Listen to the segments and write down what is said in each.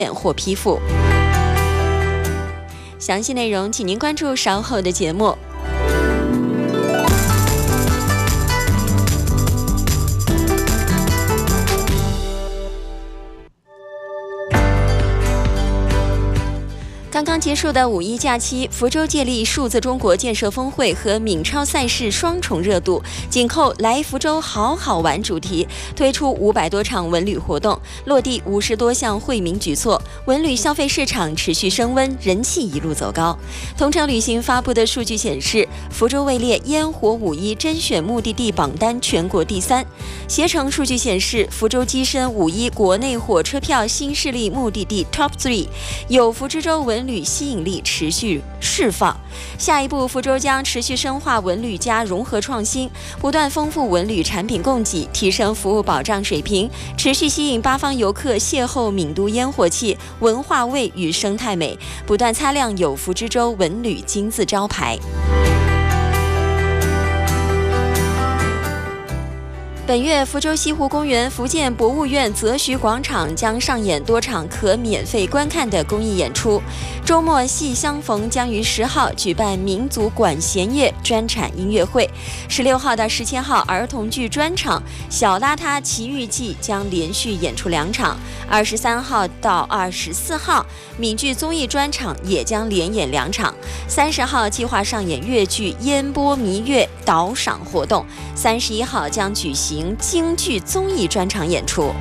或批复。详细内容请您关注稍后的节目。刚刚结束的五一假期，福州借力数字中国建设峰会和闽超赛事双重热度，紧扣来福州好好玩主题，推出500多场文旅活动，落地50多项惠民举措，文旅消费市场持续升温，人气一路走高。同程旅行发布的数据显示，福州位列烟火五一甄选目的地榜单全国第3。携程数据显示，福州跻身五一国内火车票新势力目的地 Top 3， 有福之州文旅吸引力持续释放。下一步，福州将持续深化文旅加融合创新，不断丰富文旅产品供给，提升服务保障水平，持续吸引八方游客邂逅闽都烟火气、文化味与生态美，不断擦亮有福之州文旅金字招牌。本月，福州西湖公园、福建博物院择徐广场将上演多场可免费观看的公益演出。周末戏相逢将于10号举办民族管弦乐专场音乐会，16号到17号儿童剧专场《小邋遢奇遇记》将连续演出2场，23号到24号闽剧综艺专场也将连演2场，30号计划上演粤剧《烟波迷月》导赏活动，31号将举行京剧综艺专场演出。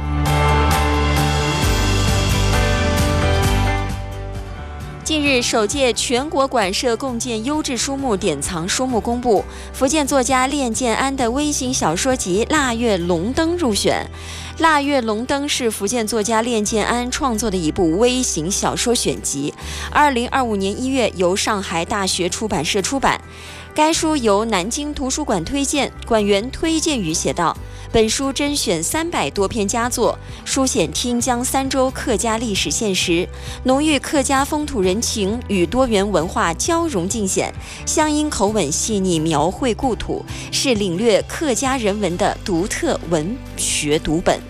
近日，首届全国馆舍共建优质书目典藏书目公布，福建作家练建安的微型小说集《腊月龙灯》入选。《腊月龙灯》是福建作家练建安创作的一部微型小说选集，2025年1月由上海大学出版社出版。该书由南京图书馆推荐，馆员推荐语写道：本书甄选300多篇佳作，书显汀江3州客家历史现实，浓郁客家风土人情与多元文化交融尽显，乡音口吻细腻描绘故土，是领略客家人文的独特文学读本。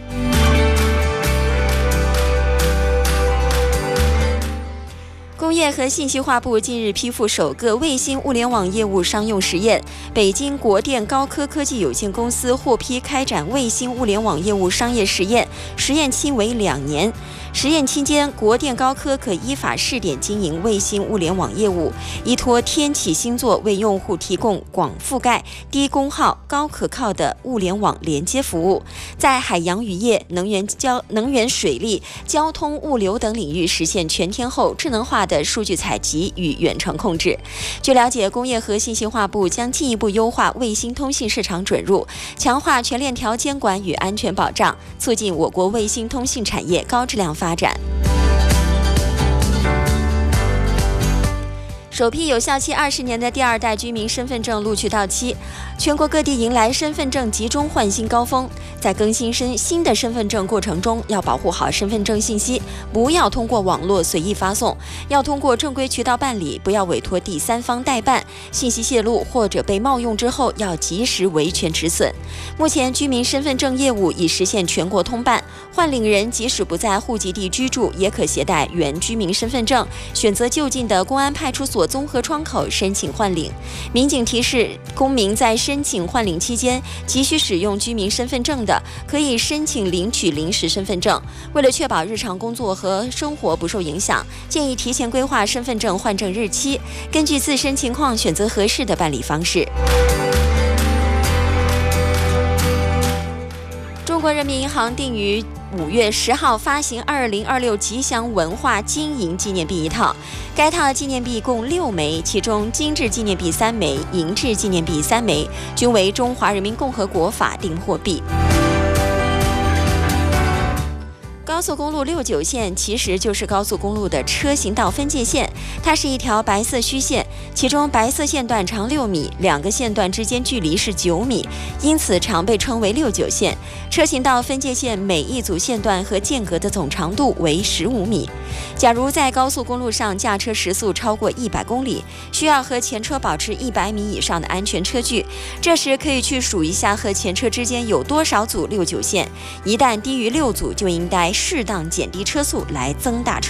工业和信息化部近日批复首个卫星物联网业务商用实验，北京国电高科科技有限公司获批开展卫星物联网业务商业实验，实验期为2年。实验期间，国电高科可依法试点经营卫星物联网业务，依托天气星座为用户提供广覆盖、低功耗、高可靠的物联网连接服务，在海洋渔业、能源水利、交通物流等领域实现全天候智能化的数据采集与远程控制。据了解，工业和信息化部将进一步优化卫星通信市场准入，强化全链条监管与安全保障，促进我国卫星通信产业高质量发展。首批有效期20年的第2代居民身份证陆续到期，全国各地迎来身份证集中换新高峰。在更新新的身份证过程中，要保护好身份证信息，不要通过网络随意发送，要通过正规渠道办理，不要委托第三方代办。信息泄露或者被冒用之后，要及时维权止损。目前，居民身份证业务已实现全国通办，换领人即使不在户籍地居住，也可携带原居民身份证，选择就近的公安派出所综合窗口申请换领。民警提示，公民在申请换领期间急需使用居民身份证的，可以申请领取临时身份证。为了确保日常工作和生活不受影响，建议提前规划身份证换证日期，根据自身情况选择合适的办理方式。中国人民银行定于5月10号发行2026吉祥文化金银纪念币1套，该套纪念币共6枚，其中金质纪念币3枚，银质纪念币3枚，均为中华人民共和国法定货币。高速公路69线其实就是高速公路的车行道分界线，它是一条白色虚线，其中白色线段长6米，2个线段之间距离是9米，因此常被称为69线。车行道分界线每一组线段和间隔的总长度为15米。 假如在高速公路上驾车时速超过100公里，需要和前车保持100米以上的安全车距。这时可以去数一下和前车之间有多少组6/9线，一旦低于6组，就应该适当减低车速来增大车